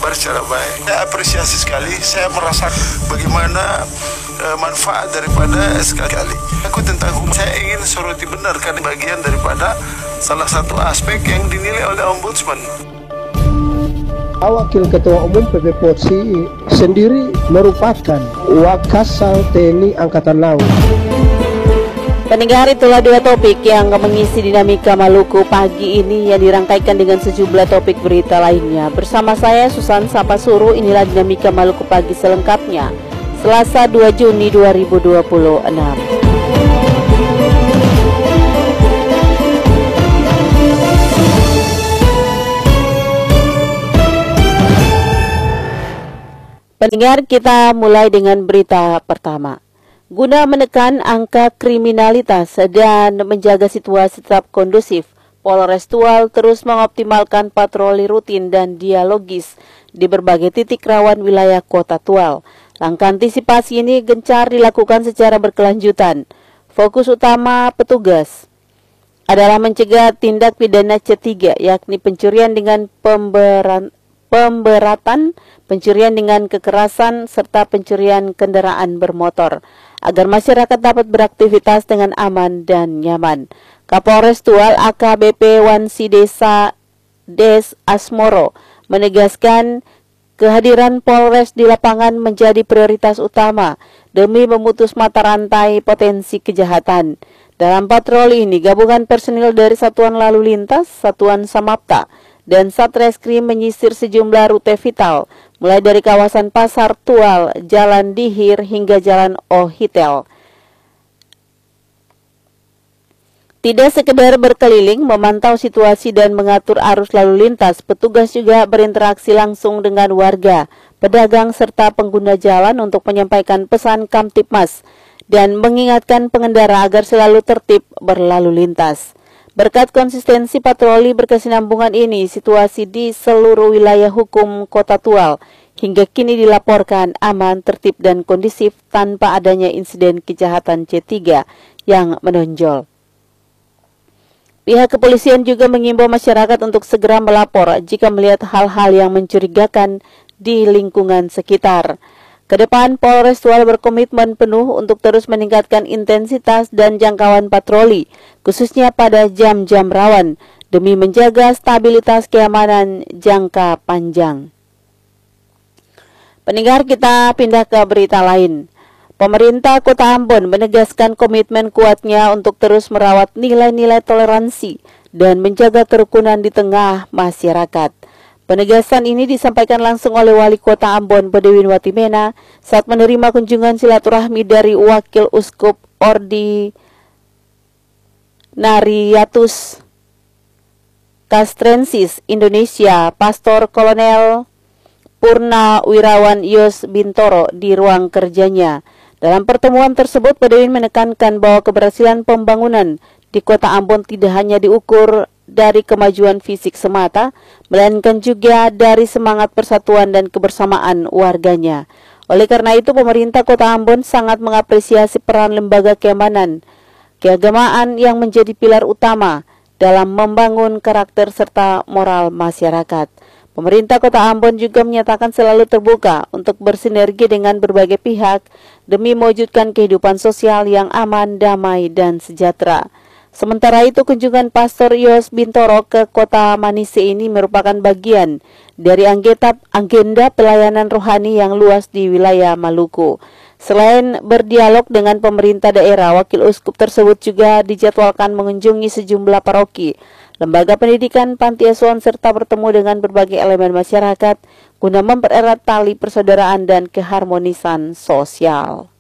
menyebar secara baik. Saya apresiasi sekali, saya merasa bagaimana manfaat daripada sekali. Aku tentang hukum, saya ingin soroti benar karena bagian daripada salah satu aspek yang dinilai oleh Ombudsman. Wakil Ketua Umum PP Polsi sendiri merupakan Wakasal TNI Angkatan Laut. Pendengar, itulah dua topik yang mengisi dinamika Maluku pagi ini yang dirangkaikan dengan sejumlah topik berita lainnya. Bersama saya Susan Sapasuru, inilah dinamika Maluku pagi selengkapnya. Selasa 2 Juni 2026. Pendengar, kita mulai dengan berita pertama. Guna menekan angka kriminalitas dan menjaga situasi tetap kondusif, Polres Tual terus mengoptimalkan patroli rutin dan dialogis di berbagai titik rawan wilayah Kota Tual. Langkah antisipasi ini gencar dilakukan secara berkelanjutan. Fokus utama petugas adalah mencegah tindak pidana C3, yakni pencurian dengan pemberatan, pencurian dengan kekerasan, serta pencurian kendaraan bermotor, agar masyarakat dapat beraktivitas dengan aman dan nyaman. Kapolres Tual AKBP Wansi Desa Des Asmoro menegaskan kehadiran Polres di lapangan menjadi prioritas utama demi memutus mata rantai potensi kejahatan. Dalam patroli ini, gabungan personil dari Satuan Lalu Lintas, Satuan Samapta, dan Satreskrim menyisir sejumlah rute vital, mulai dari kawasan Pasar Tual, Jalan Dihir, hingga Jalan Ohitel. Tidak sekedar berkeliling, memantau situasi dan mengatur arus lalu lintas, petugas juga berinteraksi langsung dengan warga, pedagang, serta pengguna jalan untuk menyampaikan pesan Kamtipmas dan mengingatkan pengendara agar selalu tertib berlalu lintas. Berkat konsistensi patroli berkesinambungan ini, situasi di seluruh wilayah hukum Kota Tual hingga kini dilaporkan aman, tertib, dan kondusif tanpa adanya insiden kejahatan C3 yang menonjol. Pihak kepolisian juga mengimbau masyarakat untuk segera melapor jika melihat hal-hal yang mencurigakan di lingkungan sekitar. Kedepan, Polres Tual berkomitmen penuh untuk terus meningkatkan intensitas dan jangkauan patroli, khususnya pada jam-jam rawan, demi menjaga stabilitas keamanan jangka panjang. Pendengar, kita pindah ke berita lain. Pemerintah Kota Ambon menegaskan komitmen kuatnya untuk terus merawat nilai-nilai toleransi dan menjaga kerukunan di tengah masyarakat. Penegasan ini disampaikan langsung oleh Wali Kota Ambon, Bedewin Watimena, saat menerima kunjungan silaturahmi dari Wakil Uskup Ordinariatus Castrensis Indonesia, Pastor Kolonel Purnawirawan Yos Bintoro di ruang kerjanya. Dalam pertemuan tersebut, Bedewin menekankan bahwa keberhasilan pembangunan di Kota Ambon tidak hanya diukur dari kemajuan fisik semata, melainkan juga dari semangat persatuan dan kebersamaan warganya. Oleh karena itu, pemerintah Kota Ambon sangat mengapresiasi peran lembaga keamanan, keagamaan yang menjadi pilar utama dalam membangun karakter serta moral masyarakat. Pemerintah Kota Ambon juga menyatakan selalu terbuka untuk bersinergi dengan berbagai pihak demi mewujudkan kehidupan sosial yang aman, damai, dan sejahtera. Sementara itu, kunjungan Pastor Yos Bintoro ke Kota Manise ini merupakan bagian dari agenda pelayanan rohani yang luas di wilayah Maluku. Selain berdialog dengan pemerintah daerah, Wakil Uskup tersebut juga dijadwalkan mengunjungi sejumlah paroki, lembaga pendidikan, panti asuhan, serta bertemu dengan berbagai elemen masyarakat guna mempererat tali persaudaraan dan keharmonisan sosial.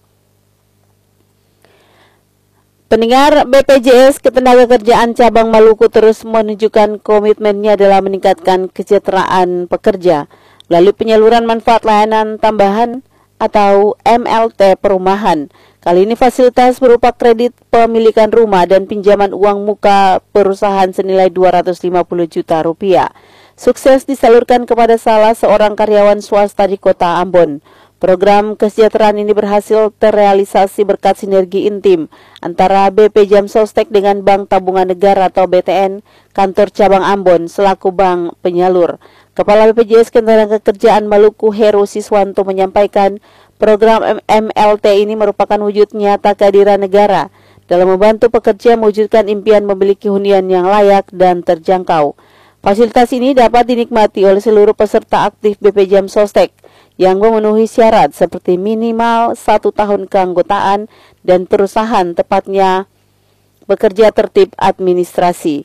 Pendengar, BPJS Ketenagakerjaan Cabang Maluku terus menunjukkan komitmennya dalam meningkatkan kesejahteraan pekerja melalui penyaluran manfaat layanan tambahan atau MLT perumahan. Kali ini fasilitas berupa kredit pemilikan rumah dan pinjaman uang muka perusahaan senilai 250 juta rupiah. Sukses disalurkan kepada salah seorang karyawan swasta di Kota Ambon. Program kesejahteraan ini berhasil terrealisasi berkat sinergi intim antara BP Jam Sostek dengan Bank Tabungan Negara atau BTN, Kantor Cabang Ambon selaku bank penyalur. Kepala BPJS Ketenagakerjaan Maluku Heru Siswanto menyampaikan program MLT ini merupakan wujud nyata kehadiran negara dalam membantu pekerja mewujudkan impian memiliki hunian yang layak dan terjangkau. Fasilitas ini dapat dinikmati oleh seluruh peserta aktif BP Jam Sostek yang memenuhi syarat seperti minimal 1 tahun keanggotaan dan perusahaan tepatnya bekerja tertib administrasi.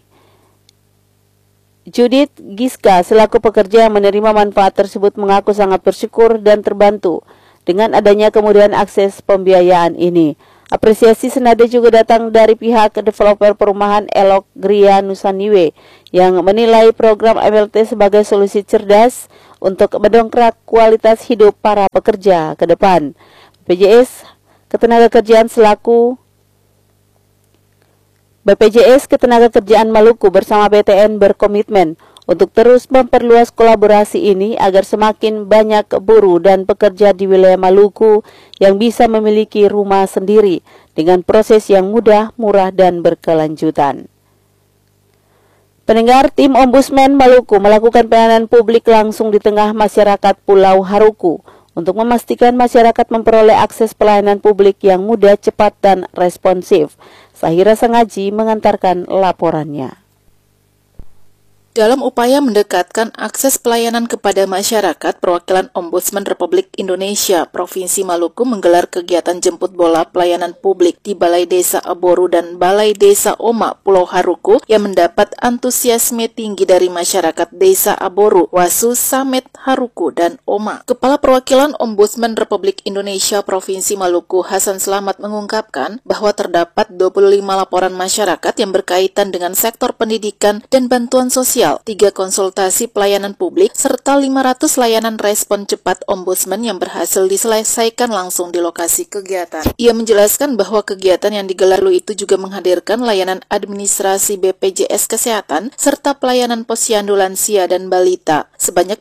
Judith Giska selaku pekerja yang menerima manfaat tersebut mengaku sangat bersyukur dan terbantu dengan adanya kemudahan akses pembiayaan ini. Apresiasi senada juga datang dari pihak developer perumahan Elok Gria Nusaniwe yang menilai program MLT sebagai solusi cerdas untuk mendongkrak kualitas hidup para pekerja ke depan. BPJS Ketenagakerjaan Maluku bersama BTN berkomitmen untuk terus memperluas kolaborasi ini agar semakin banyak buruh dan pekerja di wilayah Maluku yang bisa memiliki rumah sendiri dengan proses yang mudah, murah, dan berkelanjutan. Pendengar, tim Ombudsman Maluku melakukan pelayanan publik langsung di tengah masyarakat Pulau Haruku untuk memastikan masyarakat memperoleh akses pelayanan publik yang mudah, cepat, dan responsif. Sahira Sangaji mengantarkan laporannya. Dalam upaya mendekatkan akses pelayanan kepada masyarakat, perwakilan Ombudsman Republik Indonesia Provinsi Maluku menggelar kegiatan jemput bola pelayanan publik di Balai Desa Aboru dan Balai Desa Oma Pulau Haruku yang mendapat antusiasme tinggi dari masyarakat Desa Aboru, Wasu, Samet, Haruku, dan Oma. Kepala Perwakilan Ombudsman Republik Indonesia Provinsi Maluku, Hasan Slamet, mengungkapkan bahwa terdapat 25 laporan masyarakat yang berkaitan dengan sektor pendidikan dan bantuan sosial, 3 konsultasi pelayanan publik, serta 500 layanan respon cepat Ombudsman yang berhasil diselesaikan langsung di lokasi kegiatan. Ia menjelaskan bahwa kegiatan yang digelar itu juga menghadirkan layanan administrasi BPJS Kesehatan serta pelayanan posyandu lansia dan balita. Sebanyak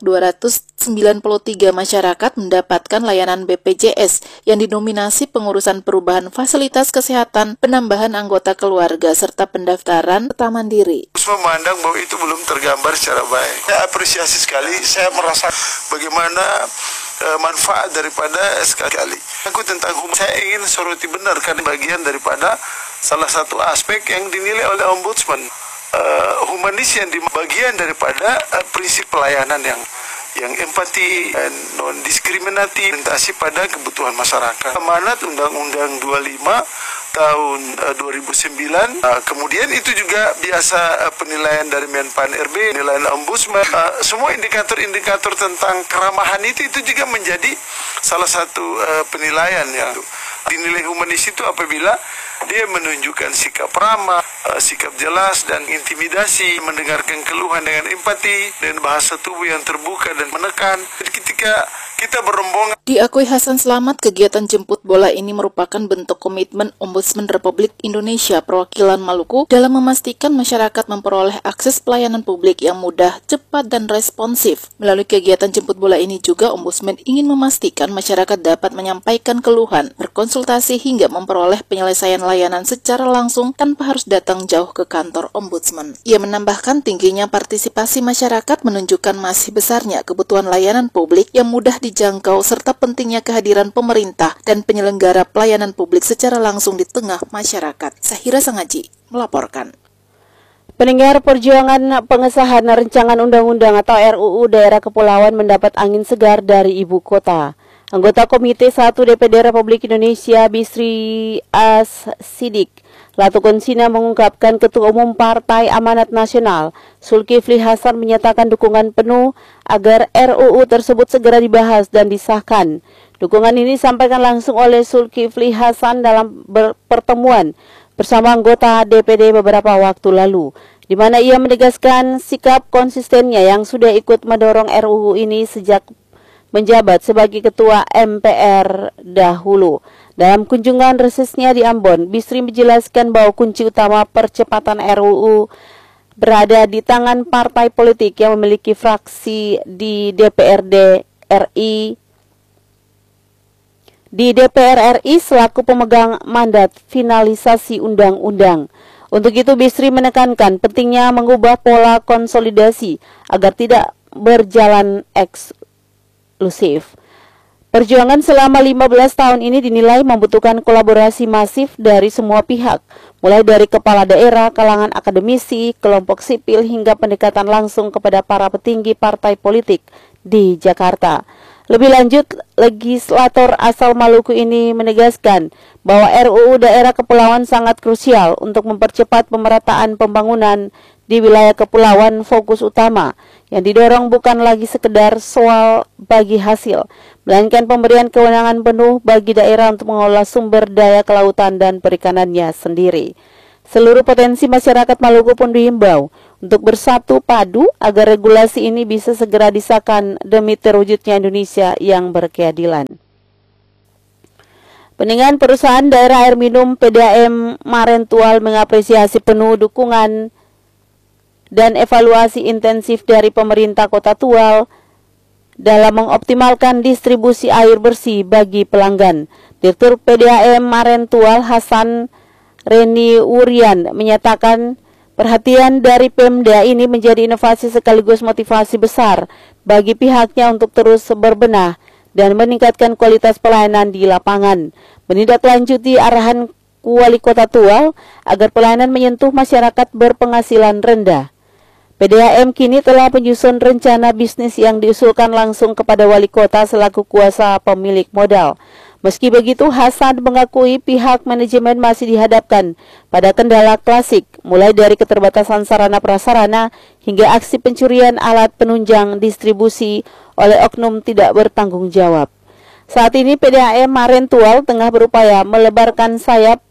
293 masyarakat mendapatkan layanan BPJS yang dinominasi pengurusan perubahan fasilitas kesehatan, penambahan anggota keluarga, serta pendaftaran serta mandiri. Memandang bahwa itu belum tergambar secara baik. Saya apresiasi sekali, saya merasa bagaimana manfaat daripada sekali. Aku tentang saya ingin soroti benar kan bagian daripada salah satu aspek yang dinilai oleh Ombudsman. Humanis yang di bagian daripada prinsip pelayanan yang empati dan non-diskriminatif orientasi pada kebutuhan masyarakat. Amanat Undang-Undang 25 tahun 2009, kemudian itu juga biasa penilaian dari Menpan RB, penilaian Ombudsman, semua indikator-indikator tentang keramahan itu juga menjadi salah satu penilaian yang dinilai humanis itu apabila dia menunjukkan sikap ramah, sikap jelas dan intimidasi, mendengarkan keluhan dengan empati dan bahasa tubuh yang terbuka dan menekan. Ketika kita berombongan. Diakui Hasan Slamet, kegiatan jemput bola ini merupakan bentuk komitmen Ombudsman Republik Indonesia Perwakilan Maluku dalam memastikan masyarakat memperoleh akses pelayanan publik yang mudah, cepat, dan responsif. Melalui kegiatan jemput bola ini juga Ombudsman ingin memastikan masyarakat dapat menyampaikan keluhan, berkonsultasi hingga memperoleh penyelesaian layanan secara langsung tanpa harus datang jauh ke kantor Ombudsman. Ia menambahkan tingginya partisipasi masyarakat menunjukkan masih besarnya kebutuhan layanan publik yang mudah dijangkau serta pentingnya kehadiran pemerintah dan penyelenggara pelayanan publik secara langsung di tengah masyarakat. Sahira Sangaji melaporkan. Pendengar, perjuangan pengesahan rancangan undang-undang atau RUU Daerah Kepulauan mendapat angin segar dari ibu kota. Anggota Komite 1 DPD Republik Indonesia Bisri As-Sidik Latukun Sina mengungkapkan Ketua Umum Partai Amanat Nasional Zulkifli Hasan menyatakan dukungan penuh agar RUU tersebut segera dibahas dan disahkan. Dukungan ini disampaikan langsung oleh Zulkifli Hasan dalam pertemuan bersama anggota DPD beberapa waktu lalu, di mana ia menegaskan sikap konsistennya yang sudah ikut mendorong RUU ini sejak menjabat sebagai Ketua MPR dahulu. Dalam kunjungan resesnya di Ambon, Bisri menjelaskan bahwa kunci utama percepatan RUU berada di tangan partai politik yang memiliki fraksi di DPRD RI di DPR RI selaku pemegang mandat finalisasi undang-undang. Untuk itu, Bisri menekankan pentingnya mengubah pola konsolidasi agar tidak berjalan eksklusif. Perjuangan selama 15 tahun ini dinilai membutuhkan kolaborasi masif dari semua pihak, mulai dari kepala daerah, kalangan akademisi, kelompok sipil, hingga pendekatan langsung kepada para petinggi partai politik di Jakarta. Lebih lanjut, legislator asal Maluku ini menegaskan bahwa RUU Daerah Kepulauan sangat krusial untuk mempercepat pemerataan pembangunan di wilayah kepulauan. Fokus utama yang didorong bukan lagi sekedar soal bagi hasil, melainkan pemberian kewenangan penuh bagi daerah untuk mengelola sumber daya kelautan dan perikanannya sendiri. Seluruh potensi masyarakat Maluku pun dihimbau untuk bersatu padu agar regulasi ini bisa segera disahkan demi terwujudnya Indonesia yang berkeadilan. Peningan Perusahaan Daerah Air Minum PDAM Marentual mengapresiasi penuh dukungan dan evaluasi intensif dari pemerintah Kota Tual dalam mengoptimalkan distribusi air bersih bagi pelanggan. Direktur PDAM Marentual Hasan Reni Wurian menyatakan perhatian dari Pemda ini menjadi inovasi sekaligus motivasi besar bagi pihaknya untuk terus berbenah dan meningkatkan kualitas pelayanan di lapangan. Menindaklanjuti arahan Wali Kota Tual agar pelayanan menyentuh masyarakat berpenghasilan rendah. PDAM kini telah menyusun rencana bisnis yang diusulkan langsung kepada Wali Kota selaku kuasa pemilik modal. Meski begitu, Hasan mengakui pihak manajemen masih dihadapkan pada kendala klasik, mulai dari keterbatasan sarana prasarana hingga aksi pencurian alat penunjang distribusi oleh oknum tidak bertanggung jawab. Saat ini PDAM Marentual tengah berupaya melebarkan sayap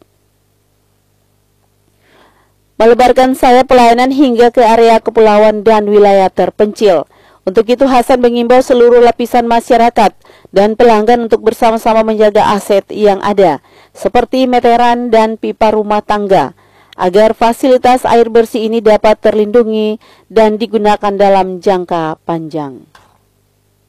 pelayanan hingga ke area kepulauan dan wilayah terpencil. Untuk itu, Hasan mengimbau seluruh lapisan masyarakat dan pelanggan untuk bersama-sama menjaga aset yang ada, seperti meteran dan pipa rumah tangga, agar fasilitas air bersih ini dapat terlindungi dan digunakan dalam jangka panjang.